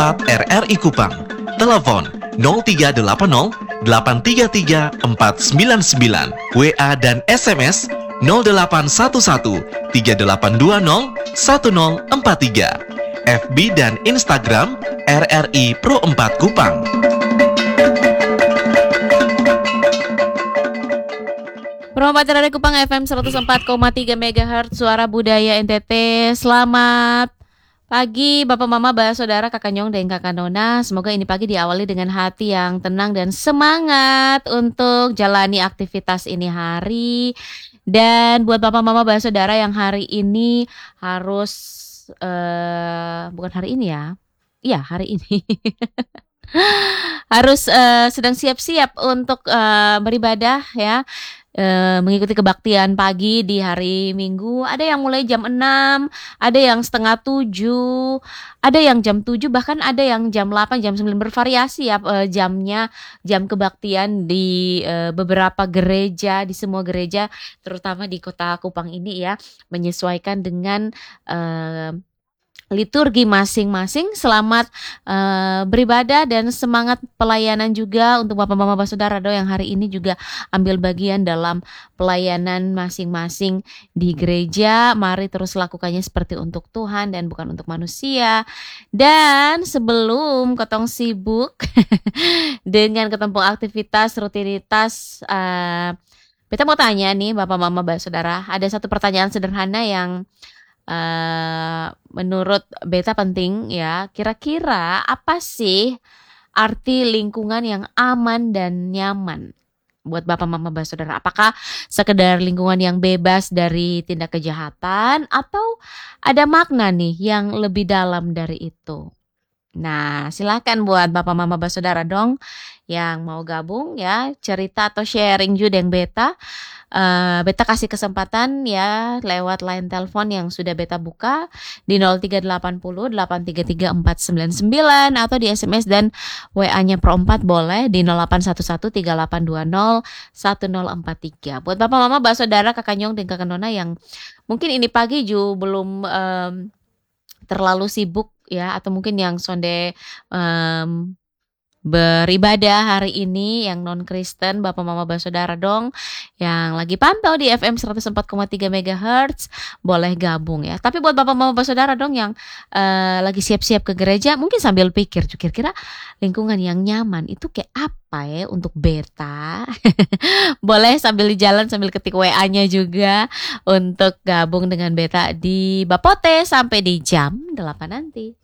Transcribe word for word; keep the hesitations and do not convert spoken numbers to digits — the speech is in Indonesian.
empat R R I Kupang. Telepon nol tiga delapan nol delapan tiga tiga empat sembilan sembilan. W A dan S M S nol delapan satu satu tiga delapan dua nol satu nol empat tiga. F B dan Instagram R R I Pro empat Kupang. Pro empat R R I Kupang F M seratus empat koma tiga megahertz Suara Budaya N T T. Selamat pagi Bapak Mama, Bapak Saudara, Kakak Nyong dan Kakak Nona. Semoga ini pagi diawali dengan hati yang tenang dan semangat untuk jalani aktivitas ini hari. Dan buat Bapak Mama, Bapak Saudara yang hari ini harus uh, bukan hari ini ya. Iya, hari ini. harus uh, sedang siap-siap untuk uh, beribadah ya. E, mengikuti kebaktian pagi di hari Minggu. Ada yang mulai jam enam, ada yang setengah tujuh, ada yang jam tujuh, bahkan ada yang jam delapan, jam sembilan, bervariasi ya e, jamnya, jam kebaktian di e, beberapa gereja, di semua gereja, terutama di kota Kupang ini ya, menyesuaikan dengan e, liturgi masing-masing. Selamat uh, beribadah dan semangat pelayanan juga untuk Bapak Mama Bapak Saudara do yang hari ini juga ambil bagian dalam pelayanan masing-masing di gereja. Mari terus lakukannya seperti untuk Tuhan dan bukan untuk manusia. Dan sebelum ketong sibuk dengan ketempuh aktivitas rutinitas, uh, beta mau tanya nih Bapak Mama Bapak Saudara, ada satu pertanyaan sederhana yang Uh, menurut beta penting ya. Kira-kira apa sih arti lingkungan yang aman dan nyaman buat Bapak Mama Bapak Saudara? Apakah sekedar lingkungan yang bebas dari tindak kejahatan atau ada makna nih yang lebih dalam dari itu? Nah, silakan buat Bapak Mama Bapak Saudara dong yang mau gabung ya, cerita atau sharing juga dengan beta. Uh, beta kasih kesempatan ya lewat line telepon yang sudah beta buka di nol tiga delapan nol delapan tiga tiga empat sembilan sembilan, atau di S M S dan W A-nya Pro empat boleh di nol delapan satu satu tiga delapan dua nol satu nol empat tiga. Buat Bapak Mama Bapak Saudara, Kakak Nyong dan Kakak Nona yang mungkin ini pagi juga belum um, terlalu sibuk ya, atau mungkin yang sonde um, beribadah hari ini, yang non Kristen, Bapak Mama Bapak Saudara dong yang lagi pantau di F M seratus empat koma tiga megahertz boleh gabung ya. Tapi buat Bapak Mama Bapak Saudara dong yang uh, lagi siap-siap ke gereja, mungkin sambil pikir kira-kira lingkungan yang nyaman itu kayak apa ya untuk beta. Boleh sambil di jalan sambil ketik W A-nya juga untuk gabung dengan beta di Bapote sampai di jam delapan nanti.